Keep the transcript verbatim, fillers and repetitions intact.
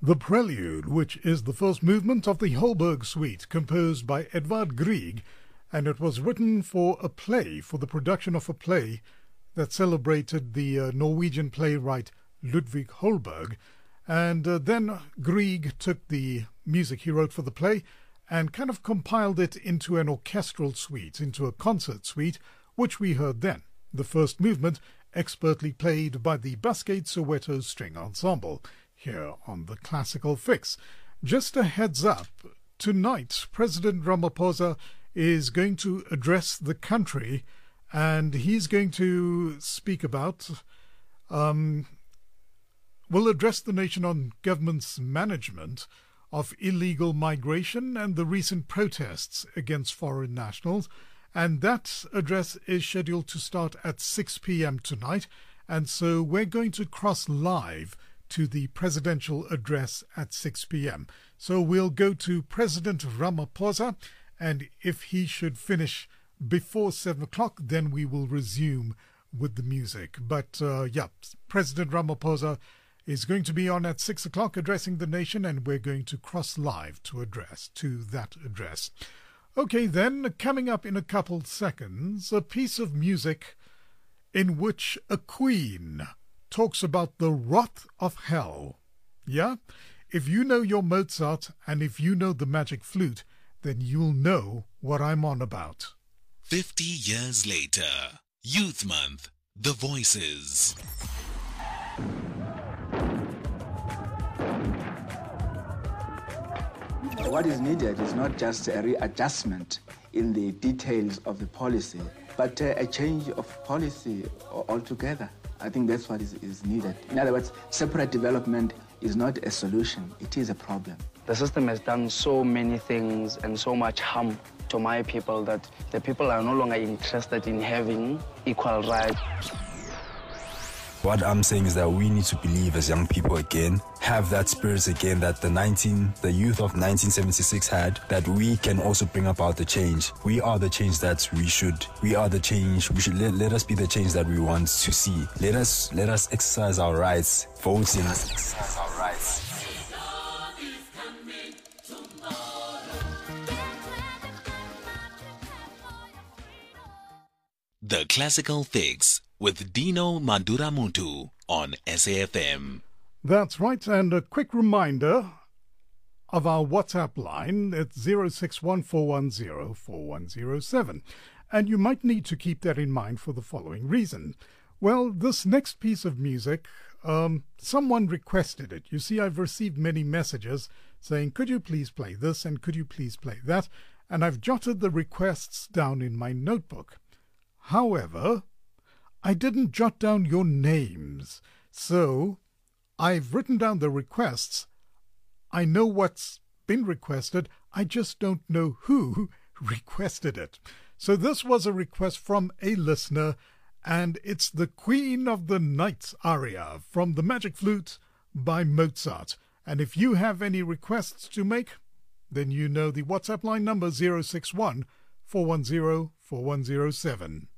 The Prelude, which is the first movement of the Holberg Suite, composed by Edvard Grieg, and it was written for a play, for the production of a play that celebrated the uh, Norwegian playwright Ludvig Holberg. And uh, then Grieg took the music he wrote for the play and kind of compiled it into an orchestral suite, into a concert suite, which we heard then. The first movement, expertly played by the Basgate Soweto String Ensemble, here on the Classical Fix. Just a heads up, tonight President Ramaphosa is going to address the country, and he's going to speak about, um, will address the nation on government's management of illegal migration and the recent protests against foreign nationals. And that address is scheduled to start at six p.m. tonight. And so we're going to cross live to the presidential address at six p.m. So we'll go to President Ramaphosa, and if he should finish before seven o'clock, then we will resume with the music. But uh, yeah, President Ramaphosa is going to be on at six o'clock addressing the nation, and we're going to cross live to address, to that address. Okay, then, coming up in a couple seconds, a piece of music in which a queen talks about the wrath of hell. Yeah? If you know your Mozart and if you know the magic flute, then you'll know what I'm on about. Fifty years later, Youth Month, The Voices. What is needed is not just a readjustment in the details of the policy, but uh, a change of policy altogether. I think that's what is, is needed. In other words, separate development is not a solution, it is a problem. The system has done so many things and so much harm to my people that the people are no longer interested in having equal rights. What I'm saying is that we need to believe as young people again, have that spirit again that the nineteen, the youth of nineteen seventy-six had, that we can also bring about the change. We are the change that we should. We are the change. We should let, let us be the change that we want to see. Let us let us exercise our rights, voting. Let us exercise our rights. The Classical Fix with Dino Manduramuntu on S A F M. That's right, and a quick reminder of our WhatsApp line. It's zero six one four one zero four one zero seven. And you might need to keep that in mind for the following reason. Well, this next piece of music, um, someone requested it. You see, I've received many messages saying, could you please play this and could you please play that? And I've jotted the requests down in my notebook. However, I didn't jot down your names, so I've written down the requests. I know what's been requested, I just don't know who requested it. So this was a request from a listener, and it's the Queen of the Night aria from the Magic Flute by Mozart. And if you have any requests to make, then you know the WhatsApp line number zero six one four one zero four one zero seven.